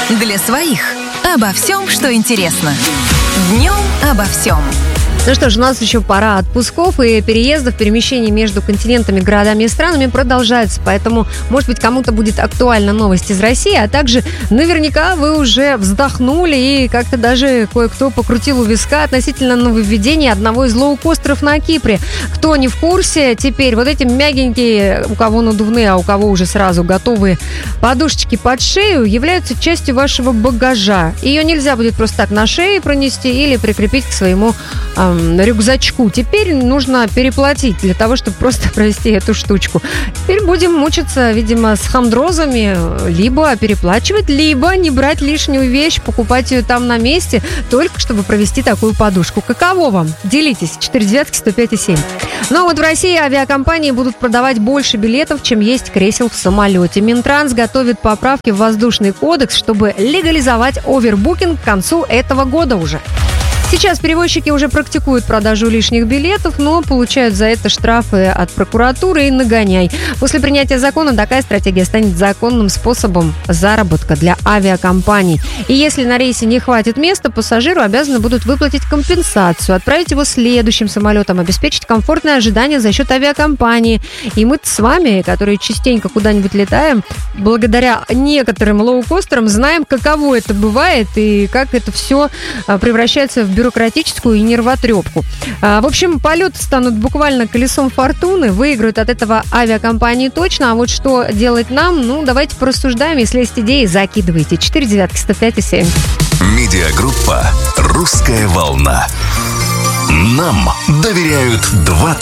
Для своих. Обо всем, что интересно. Днем обо всем. Ну что ж, у нас еще пора отпусков и переездов, перемещений между континентами, городами и странами продолжается. Поэтому, может быть, кому-то будет актуальна новость из России, а также наверняка вы уже вздохнули и как-то даже кое-кто покрутил у виска относительно нововведения одного из лоукостеров на Кипре. Кто не в курсе, теперь вот эти мягенькие, у кого надувные, а у кого уже сразу готовые подушечки под шею, являются частью вашего багажа. Ее нельзя будет просто так на шее пронести или прикрепить к своему рюкзачку. Теперь нужно переплатить для того, чтобы просто провести эту штучку. Теперь будем мучиться, видимо, с хандрозами, либо переплачивать, либо не брать лишнюю вещь, покупать ее там на месте, только чтобы провести такую подушку. Каково вам? Делитесь. 495-105-7. Ну а вот в России авиакомпании будут продавать больше билетов, чем есть кресел в самолете. Минтранс готовит поправки в воздушный кодекс, чтобы легализовать овербукинг к концу этого года уже. Сейчас перевозчики уже практикуют продажу лишних билетов, но получают за это штрафы от прокуратуры и нагоняй. После принятия закона такая стратегия станет законным способом заработка для авиакомпаний. И если на рейсе не хватит места, пассажиру обязаны будут выплатить компенсацию, отправить его следующим самолетом, обеспечить комфортное ожидание за счет авиакомпании. И мы с вами, которые частенько куда-нибудь летаем, благодаря некоторым лоукостерам знаем, каково это бывает и как это все превращается в бюрократическую и нервотрепку. В общем, полеты станут буквально колесом фортуны, выиграют от этого авиакомпании точно, а вот что делать нам, давайте порассуждаем, если есть идеи, закидывайте. 495-105-7. Медиагруппа «Русская волна». Нам доверяют 20